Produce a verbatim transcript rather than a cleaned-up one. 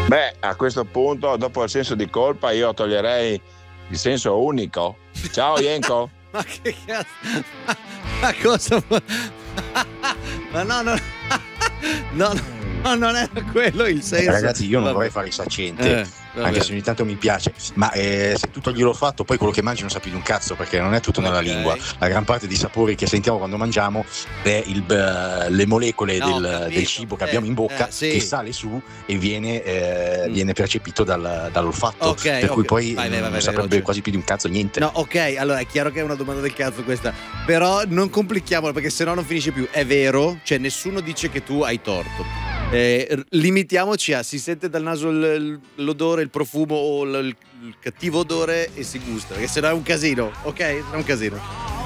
Beh, a questo punto, dopo il senso di colpa, io toglierei il senso unico. Ciao Yenko. Ma che cazzo? Ma, ma cosa? Ma no, no, no, no, non era quello il senso. Eh, ragazzi, io non Vabbè. vorrei fare il saccente, Eh, vabbè. anche se ogni tanto mi piace, ma eh, se tutto gliel'ho fatto, poi quello che mangi non sa più di un cazzo, perché non è tutto nella Ok. lingua. La gran parte dei sapori che sentiamo quando mangiamo è il, eh, le molecole No, ho del, capito. del cibo che Eh, abbiamo in bocca eh, sì. che sale su e viene, eh, Mm. viene percepito dal- dall'olfatto, Ok, per cui ok. poi Vai, vai, non vai, vai, saprebbe veloce. quasi più di un cazzo niente. No, ok, allora è chiaro che è una domanda del cazzo questa, però non complichiamola perché sennò non finisce più. È vero, cioè nessuno dice che tu hai torto. Eh, r- limitiamoci a si sente dal naso l- l'odore, il profumo o l- il, il cattivo odore e si gusta, perché sennò è un casino, ok? È un casino.